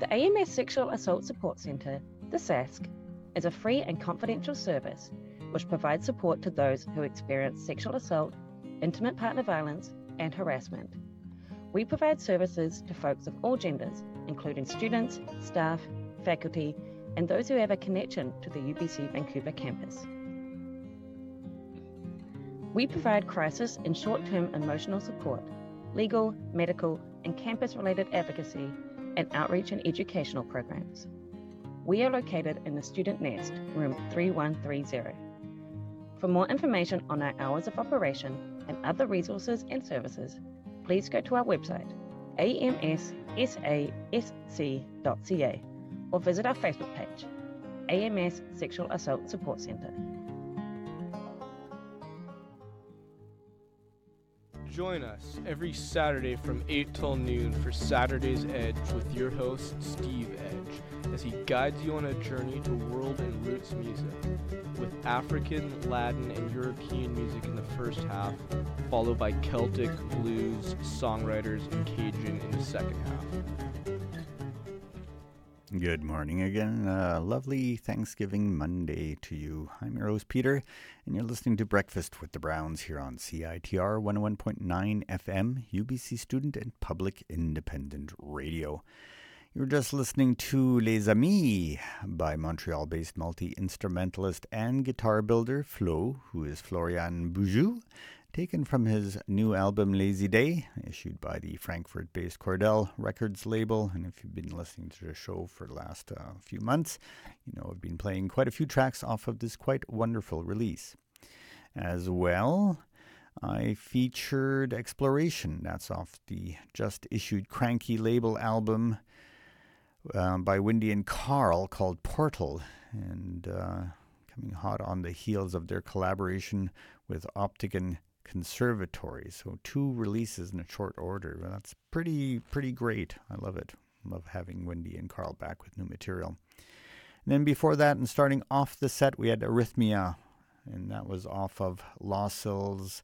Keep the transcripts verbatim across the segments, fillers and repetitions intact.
The A M S Sexual Assault Support Centre, the S A S C, is a free and confidential service which provides support to those who experience sexual assault, intimate partner violence, and harassment. We provide services to folks of all genders, including students, staff, faculty, and those who have a connection to the U B C Vancouver campus. We provide crisis and short-term emotional support, legal, medical, and campus-related advocacy, and outreach and educational programs. We are located in the Student Nest, room three one three zero. For more information on our hours of operation and other resources and services, please go to our website, a m s s a s c dot c a, or visit our Facebook page, A M S Sexual Assault Support Centre. Join us every Saturday from eight till noon for Saturday's Edge with your host, Steve Edge, as he guides you on a journey to world and roots music, with African, Latin, and European music in the first half, followed by Celtic, blues, songwriters, and Cajun in the second half. Good morning again. Uh, lovely Thanksgiving Monday to you. I'm your host, Peter, and you're listening to Breakfast with the Browns here on C I T R one oh one point nine F M, U B C Student and Public Independent Radio. You're just listening to Les Amis by Montreal-based multi-instrumentalist and guitar builder Flo, who is Florian Boujou, taken from his new album Lazy Day, issued by the Frankfurt-based Cordell Records label. And if you've been listening to the show for the last uh, few months, you know I've been playing quite a few tracks off of this quite wonderful release. As well, I featured Exploration. That's off the just-issued Cranky label album um, by Wendy and Carl called Portal, and uh, coming hot on the heels of their collaboration with Optigan Conservatory. So two releases in a short order. That's pretty pretty great. I love it. Love having Wendy and Carl back with new material. And then before that, and starting off the set, we had Arrhythmia, and that was off of Lawsill's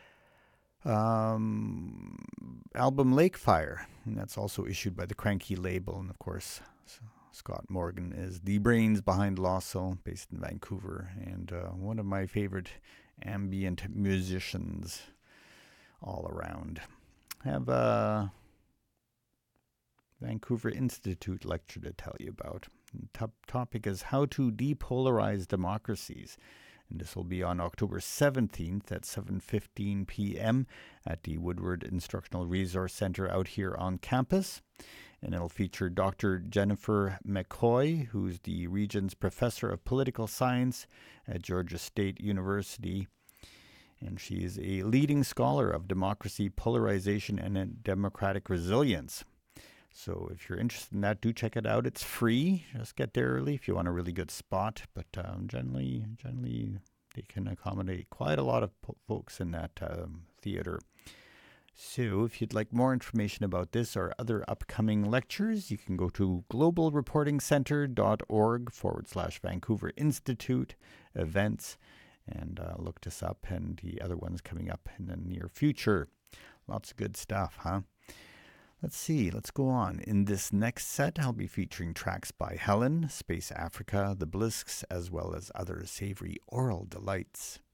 um, album Lakefire, and that's also issued by the Cranky label. And of course, Scott Morgan is the brains behind Lawsill, based in Vancouver, and uh, one of my favorite ambient musicians all around. I have a Vancouver Institute lecture to tell you about. The top topic is how to depolarize democracies. And this will be on October seventeenth at seven fifteen p.m. at the Woodward Instructional Resource Center out here on campus. And it'll feature Doctor Jennifer McCoy, who's the Regents Professor of Political Science at Georgia State University. And she is a leading scholar of democracy, polarization, and democratic resilience. So if you're interested in that, do check it out. It's free. Just get there early if you want a really good spot. But um, generally, generally, they can accommodate quite a lot of po- folks in that um, theater. So if you'd like more information about this or other upcoming lectures, you can go to globalreportingcenter.org forward slash Vancouver Institute events and uh, look this up, and the other ones coming up in the near future. Lots of good stuff, huh? Let's see, let's go on. In this next set, I'll be featuring tracks by Helen, Space Africa, The Blisks, as well as other savory oral delights.